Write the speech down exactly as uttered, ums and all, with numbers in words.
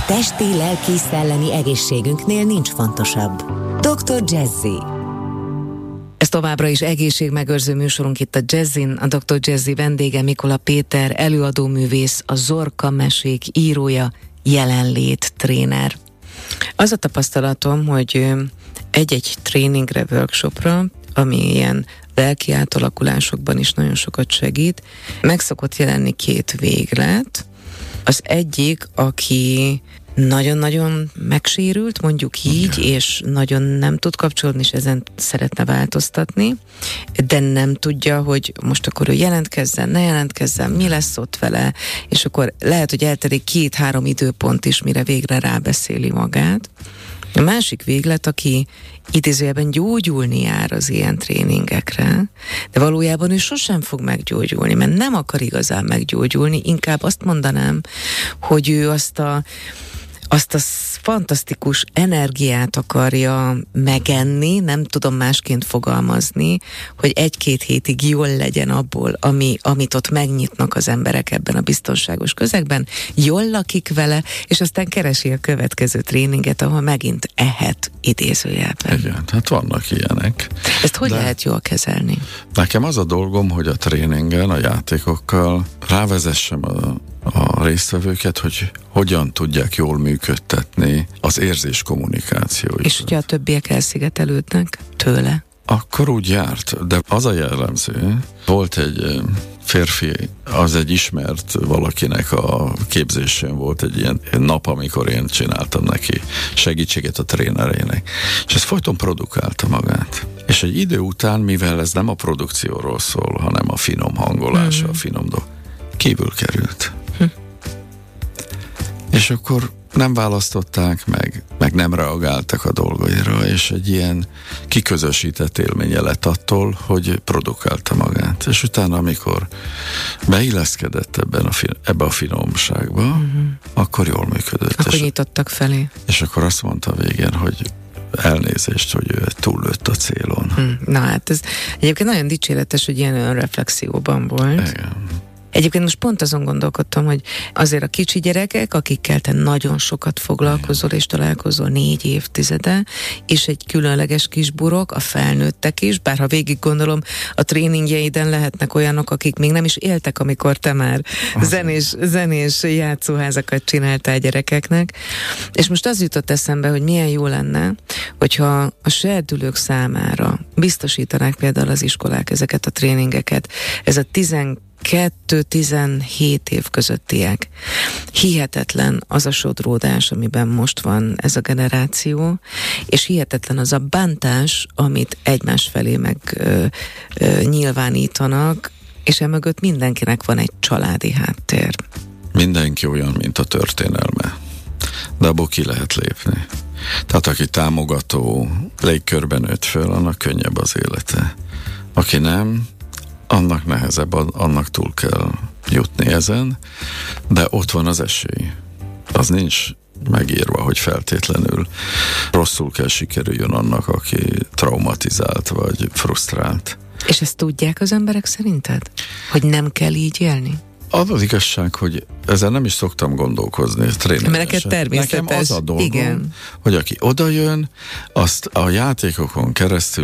Testi, lelki, szellemi egészségünknél nincs fontosabb. doktor Jazzy. Ez továbbra is egészségmegőrző műsorunk itt a Jazzin. A doktor Jazzy vendége Mikola Péter, előadóművész, a Zorka mesék írója, jelenlét tréner. Az a tapasztalatom, hogy egy-egy tréningre, workshopra, ami ilyen lelki átalakulásokban is nagyon sokat segít, meg szokott jelenni két véglet. Az egyik, aki nagyon-nagyon megsérült, mondjuk így, okay. és nagyon nem tud kapcsolódni, és ezen szeretne változtatni, de nem tudja, hogy most akkor ő jelentkezzen, ne jelentkezzen, mi lesz ott vele, és akkor lehet, hogy eltelik két-három időpont is, mire végre rábeszéli magát. A másik véglet, aki idézőjelben gyógyulni jár az ilyen tréningekre, de valójában ő sosem fog meggyógyulni, mert nem akar igazán meggyógyulni, inkább azt mondanám, hogy ő azt a azt a fantasztikus energiát akarja megenni, nem tudom másként fogalmazni, hogy egy-két hétig jól legyen abból, ami, amit ott megnyitnak az emberek ebben a biztonságos közegben, jól lakik vele, és aztán keresi a következő tréninget, ahol megint ehet idézőjelben. Igen, hát vannak ilyenek. Ezt hogy De lehet jól kezelni? Nekem az a dolgom, hogy a tréningen, a játékokkal rávezessem a a résztvevőket, hogy hogyan tudják jól működtetni az érzés kommunikációjukat. És hogyha a többiek elszigetelődnek tőle? Akkor úgy járt, de az a jellemző, volt egy férfi, az egy ismert valakinek a képzésén volt egy ilyen nap, amikor én csináltam neki segítséget a trénerének, és ez folyton produkálta magát. És egy idő után, mivel ez nem a produkcióról szól, hanem a finom hangolása, mm-hmm. a finom dolog, kívül került. Hm. És akkor nem választották meg, meg nem reagáltak a dolgaira, és egy ilyen kiközösített élménye lett attól, hogy produkálta magát. És utána, amikor beilleszkedett ebben a fi- ebbe a finomságba, uh-huh. akkor jól működött. Akkor és, nyitottak felé. És akkor azt mondta végén, hogy elnézést, hogy ő túllőtt a célon. Hm. Na hát ez egyébként nagyon dicséretes, hogy ilyen önreflexióban volt. Igen. Egyébként most pont azon gondolkodtam, hogy azért a kicsi gyerekek, akikkel te nagyon sokat foglalkozol és találkozol négy évtizede, és egy különleges kis burok, a felnőttek is, bár ha végig gondolom, a tréningjeiden lehetnek olyanok, akik még nem is éltek, amikor te már zenés, zenés játszóházakat csináltál gyerekeknek. És most az jutott eszembe, hogy milyen jó lenne, hogyha a serdülők számára biztosítanák például az iskolák ezeket a tréningeket. Ez a tizenkettő-tizenhét év közöttiek. Hihetetlen az a sodródás, amiben most van ez a generáció, és hihetetlen az a bántás, amit egymás felé meg ö, ö, nyilvánítanak, és emögött mindenkinek van egy családi háttér. Mindenki olyan, mint a történelme. De abból ki lehet lépni. Tehát aki támogató légkörben nőtt föl, annak könnyebb az élete. Aki nem, annak nehezebb, annak túl kell jutni ezen, de ott van az esély. Az nincs megírva, hogy feltétlenül rosszul kell sikerüljön annak, aki traumatizált vagy frusztrált. És ezt tudják az emberek szerinted? Hogy nem kell így élni? Az az igazság, hogy ezzel nem is szoktam gondolkozni. Mert természetes. Nekem az a dolgom, igen. hogy aki odajön, azt a játékokon keresztül